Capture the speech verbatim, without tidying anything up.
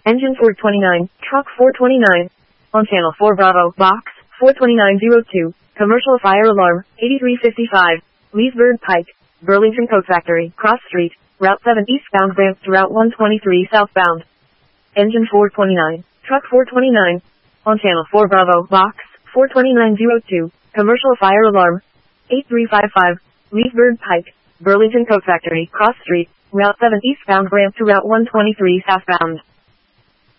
Engine four twenty-nine, Truck four twenty-nine. On Channel four Bravo, Box four twenty-nine oh two, Commercial Fire Alarm, eighty-three fifty-five, Leesburg Pike, Burlington Coat Factory, Cross Street, Route seven eastbound ramp to Route one twenty-three southbound. Engine four twenty-nine, Truck four twenty-nine. On Channel four Bravo, Box four twenty-nine oh two, Commercial Fire Alarm, eighty-three fifty-five, Leesburg Pike, Burlington Coat Factory, Cross Street, Route seven eastbound ramp to Route one twenty-three southbound.